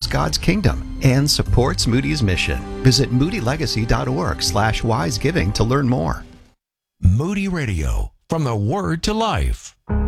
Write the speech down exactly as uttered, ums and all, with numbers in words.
God's kingdom and supports Moody's mission. Visit moodylegacy.org slash wisegiving to learn more. Moody Radio, from the Word to Life.